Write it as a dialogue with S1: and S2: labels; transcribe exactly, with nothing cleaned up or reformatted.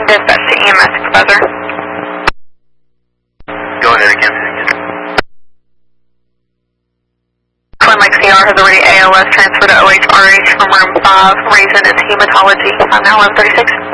S1: Dispatch to E M S supervisor.
S2: Go ahead again.
S1: Twin Lake C R has already A L S transferred to O H R H from room five. Reason is hematology. I'm now eleven thirty-six.